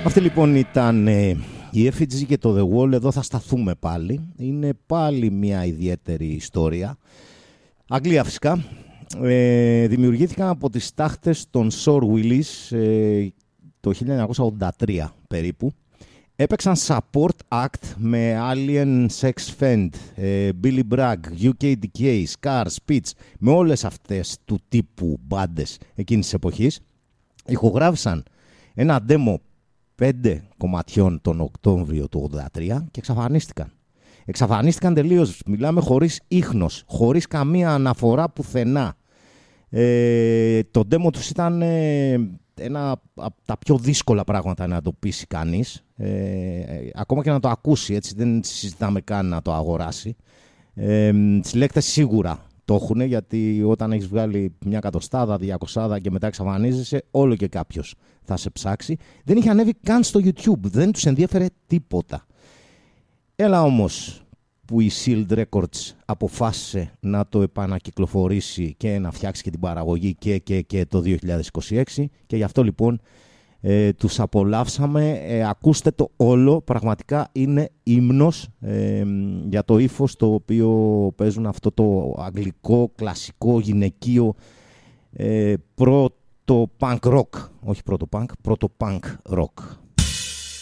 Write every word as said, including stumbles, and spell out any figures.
Αυτή λοιπόν ήταν ε, η Effigy και το The Wall. Εδώ θα σταθούμε πάλι. Είναι πάλι μια ιδιαίτερη ιστορία. Αγγλία φυσικά. Ε, δημιουργήθηκαν από τις τάχτες των Sir Willis ε, το χίλια εννιακόσια ογδόντα τρία περίπου. Έπαιξαν support act με Alien Sex Fend, ε, Billy Bragg, γιου κέι ντι κέι, Scar, Spitz, με όλες αυτές του τύπου μπάντες εκείνης της εποχής. Ηχογράφησαν ένα demo πέντε κομματιών τον Οκτώβριο του ογδόντα τρία και εξαφανίστηκαν. Εξαφανίστηκαν τελείως, μιλάμε χωρίς ίχνος, χωρίς καμία αναφορά πουθενά. Ε, το demo τους ήταν ε, ένα από τα πιο δύσκολα πράγματα να το πείσει κανείς. Ε, ακόμα και να το ακούσει, έτσι δεν συζητάμε καν να το αγοράσει. Ε, συλλέκτες σίγουρα το έχουν, γιατί όταν έχεις βγάλει μια εκατοστάδα, διακοσάδα και μετά εξαφανίζεσαι, όλο και κάποιος θα σε ψάξει. Δεν είχε ανέβει καν στο YouTube, δεν τους ενδιέφερε τίποτα. Έλα όμως που η Shield Records αποφάσισε να το επανακυκλοφορήσει και να φτιάξει και την παραγωγή και, και, και το δύο χιλιάδες είκοσι έξι, και γι' αυτό λοιπόν ε, τους απολαύσαμε. Ε, ακούστε το όλο, πραγματικά είναι ύμνος ε, για το ύφος το οποίο παίζουν, αυτό το αγγλικό, κλασικό, γυναικείο ε, πρώτο punk rock, όχι πρώτο punk, πρώτο punk rock.